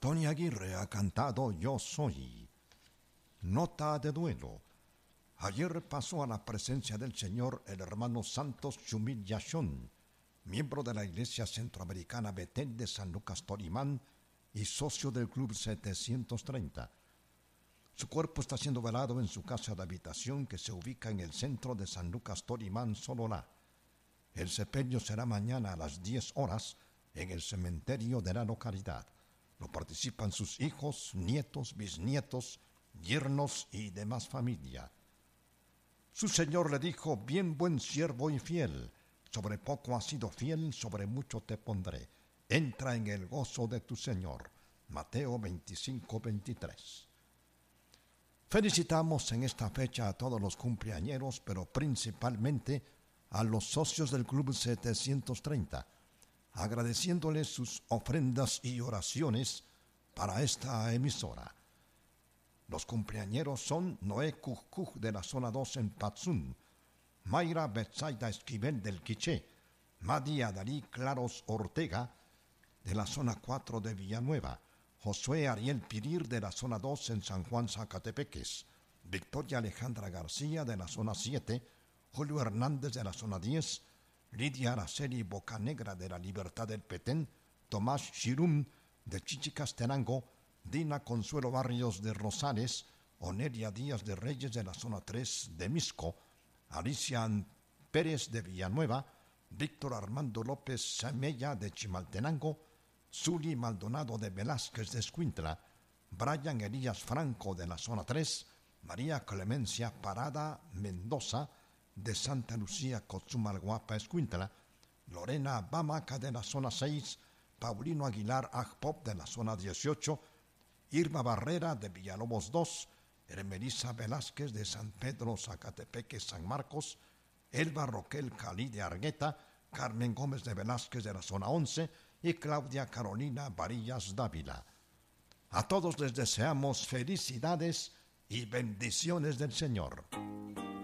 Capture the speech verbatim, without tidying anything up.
Tony Aguirre ha cantado Yo Soy. Nota de duelo. Ayer pasó a la presencia del Señor el hermano Santos Chumil Yashón, miembro de la Iglesia Centroamericana Betel de San Lucas Tolimán y socio del Club setecientos treinta. Su cuerpo está siendo velado en su casa de habitación que se ubica en el centro de San Lucas Tolimán, Sololá. El sepelio será mañana a las diez horas en el cementerio de la localidad. Lo participan sus hijos, nietos, bisnietos, yernos y demás familia. Su señor le dijo: bien, buen siervo y fiel, sobre poco has sido fiel, sobre mucho te pondré. Entra en el gozo de tu Señor. Mateo veinticinco, veintitrés. Felicitamos en esta fecha a todos los cumpleañeros, pero principalmente a los socios del Club setecientos treinta, agradeciéndoles sus ofrendas y oraciones para esta emisora. Los cumpleañeros son Noé Cuj de la zona dos en Patzún, Mayra Betsaida Esquivel del Quiché, Madi Adalí Claros Ortega de la zona cuatro de Villanueva, Josué Ariel Pirir de la zona dos en San Juan Zacatepeques, Victoria Alejandra García de la zona siete, Julio Hernández de la zona diez, Lidia Araceli Bocanegra de la Libertad del Petén, Tomás Shirum de Chichicastenango, Dina Consuelo Barrios de Rosales, Onelia Díaz de Reyes de la zona tres de Misco, Alicia Pérez de Villanueva, Víctor Armando López Semella de Chimaltenango, Zuli Maldonado de Velázquez de Escuintla, Brian Elías Franco de la zona tres, María Clemencia Parada Mendoza de Santa Lucía Cochumalguapa Escuintla, Lorena Bamaca de la zona seis, Paulino Aguilar Agpop de la zona dieciocho, Irma Barrera de Villalobos dos, Hermelisa Velázquez de San Pedro Zacatepeque San Marcos, Elba Roquel Calí de Argueta, Carmen Gómez de Velázquez de la zona once y Claudia Carolina Varillas Dávila. A todos les deseamos felicidades y bendiciones del Señor.